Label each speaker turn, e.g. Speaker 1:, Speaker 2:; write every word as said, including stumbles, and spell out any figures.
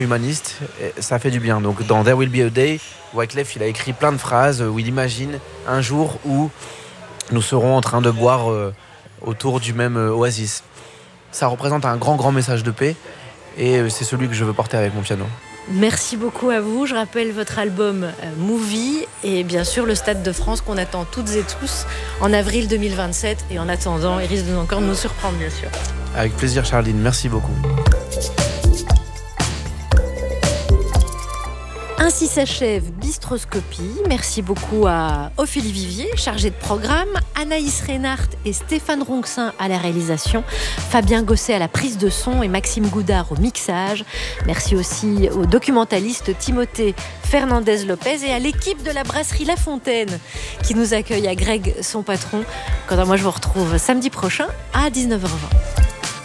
Speaker 1: humaniste, ça fait du bien. Donc dans There Will Be a Day, Wyclef il a écrit plein de phrases où il imagine un jour où nous serons en train de boire euh, autour du même euh, oasis. Ça représente un grand grand message de paix et euh, c'est celui que je veux porter avec mon piano.
Speaker 2: Merci beaucoup à vous. Je rappelle votre album euh, Movie et bien sûr le Stade de France qu'on attend toutes et tous en avril deux mille vingt-sept. Et en attendant, il risque de encore nous surprendre bien sûr.
Speaker 1: Avec plaisir Charline, merci beaucoup.
Speaker 2: Ainsi s'achève Bistroscopie. Merci beaucoup à Ophélie Vivier, chargée de programme, Anaïs Reinhardt et Stéphane Ronxin à la réalisation, Fabien Gosset à la prise de son et Maxime Goudard au mixage. Merci aussi au documentaliste Timothée Fernandez-Lopez et à l'équipe de la brasserie La Fontaine qui nous accueille, à Greg, son patron. Quant à moi, je vous retrouve samedi prochain à dix-neuf heures vingt.